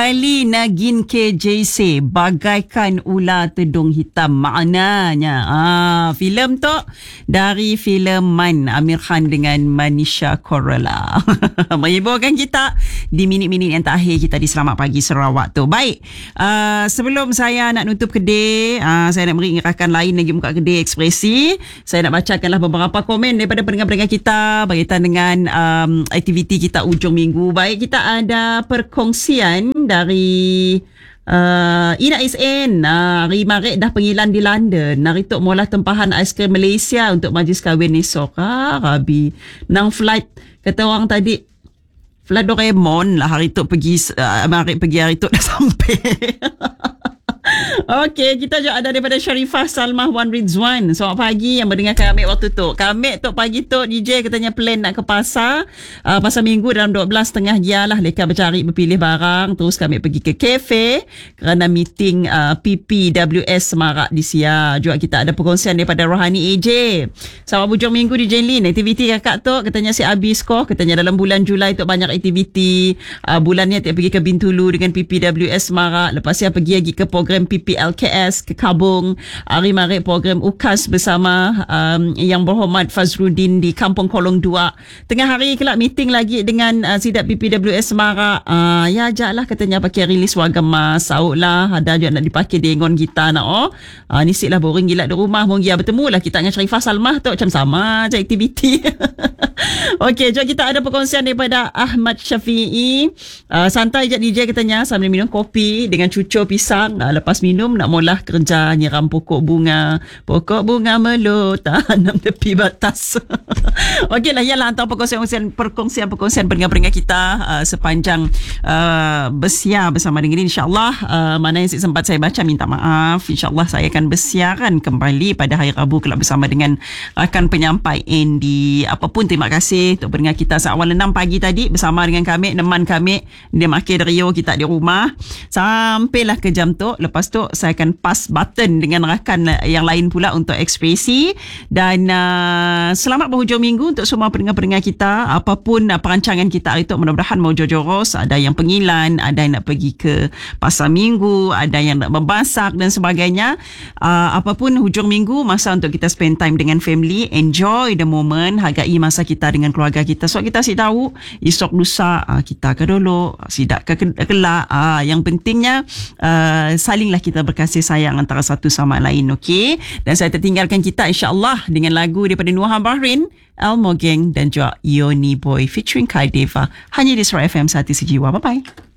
Kembali Nagin KJC, bagaikan ular tudung hitam. Maknanya filem tu dari filem Man, Amir Khan dengan Manisha Koirala. Menghiburkan kita di minit-minit yang terakhir kita di Selamat Pagi Sarawak tu. Baik, sebelum saya nak nutup kedai, saya nak beri rakan lain lagi buka kedai Ekspresi. Saya nak bacakanlah beberapa komen daripada pendengar-pendengar kita berkaitan dengan aktiviti kita ujung minggu. Baik, kita ada perkongsian dari Ina SN. Hari Maret dah panggilan di London. Hari tu mula tempahan aiskrim Malaysia untuk majlis kahwin esok. Rabi nang flight kata orang tadi, flight Doraemon lah hari tu pergi, Maret pergi hari tu dah sampai. Okey, kita juga ada daripada Sharifah Salmah Wan Rizwan. Selamat pagi yang mendengarkan kami waktu tu. Kami tu pagi tu DJ katanya plan nak ke pasar. Pasar minggu dalam 12.30 dia lah. Leka bercari berpilih barang. Terus kami pergi ke kafe kerana meeting PPWS Semarak di Sia. Juga kita ada perkongsian daripada Rohani AJ. Selamat hujung minggu DJ Lin. Aktiviti kakak tu katanya si habis kau. Katanya dalam bulan Julai tu banyak aktiviti. Bulannya dia pergi ke Bintulu dengan PPWS Semarak. Lepas dia pergi lagi ke program PPLKS ke Kabung. Hari Maret program UKAS bersama Yang Berhormat Fazruddin di Kampung Kolong 2. Tengah hari kelak meeting lagi dengan Sidat PPWS Semarak. Ya ajaklah katanya pakai rilis warga mas. Sauk lah. Ada juga nak dipakai dengon kita nak. Nisit lah boring gila di rumah. Mungkin bertemu lah kita dengan Sharifah Salmah tu. Macam sama je aktiviti. Okey, jom kita ada perkongsian daripada Ahmad Syafi'i. Santai je DJ katanya sambil minum kopi dengan cucur pisang. Lepas minum nak mula kerja nyiram pokok bunga melut tanam tepi batas. Okeylah, ialah antara perkongsian pendengar-pendengar kita sepanjang bersiar bersama dengan ini. InsyaAllah mana yang sempat saya baca minta maaf. InsyaAllah saya akan bersiaran kembali pada hari Rabu kelak bersama dengan rakan penyampai Andy. Apapun, terima kasih untuk pendengar kita seawal 6 pagi tadi bersama dengan kami, teman kami dia makin Rio kita di rumah sampailah ke jam tu. Lepas tu saya akan pass button dengan rakan yang lain pula untuk Ekspresi. Dan selamat berhujung minggu untuk semua pendengar-pendengar kita. Apapun perancangan kita hari tu, mudah-mudahan mau jojoros. Ada yang pengilan, ada yang nak pergi ke pasar minggu, ada yang nak memasak dan sebagainya. Apapun hujung minggu, masa untuk kita spend time dengan family. Enjoy the moment, hargai masa kita dengan keluarga kita. So kita si tahu esok lusa kita ke dulu, sidak ke kelak. Yang pentingnya salinglah kita berkasih sayang antara satu sama lain. Okey, dan saya tertinggalkan kita insyaAllah dengan lagu daripada Nuha Bahrain, Elmo Gang dan juga Yoni Boy featuring Kai Deva, hanya di Suara FM 1 Sejiwa. Bye bye.